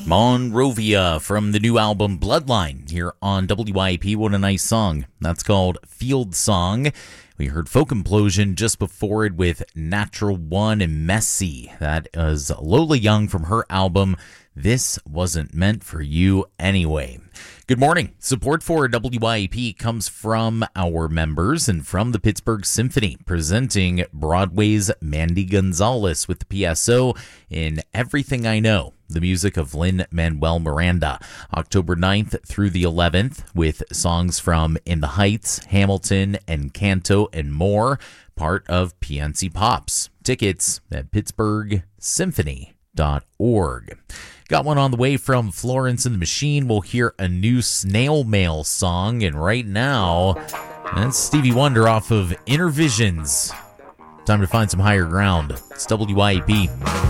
Monrovia from the new album Bloodline here on WIP. What a nice song. That's called Field Song. We heard Folk Implosion just before it with Natural One and Messy. That is Lola Young from her album This Wasn't Meant for You Anyway. Good morning. Support for WIP comes from our members and from the Pittsburgh Symphony, presenting Broadway's Mandy Gonzalez with the PSO in Everything I Know, the music of Lin-Manuel Miranda. October 9th through the 11th with songs from In the Heights, Hamilton, Encanto, and more, part of PNC Pops. Tickets at pittsburghsymphony.org. Got one on the way from Florence and the Machine. We'll hear a new Snail Mail song, and right now, that's Stevie Wonder off of Inner Visions. Time to find some higher ground. It's WIP.